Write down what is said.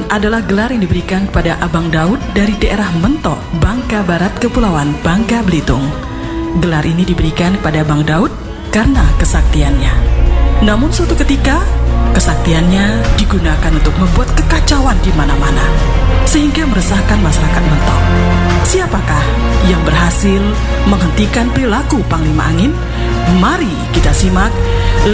adalah gelar yang diberikan kepada Abang Daud dari daerah Mentok, Bangka Barat, Kepulauan Bangka Belitung. Gelar ini diberikan kepada Abang Daud karena kesaktiannya. Namun suatu ketika, kesaktiannya digunakan untuk membuat kekacauan di mana-mana, sehingga meresahkan masyarakat Mentok. Siapakah yang berhasil menghentikan perilaku Panglima Angin? Mari kita simak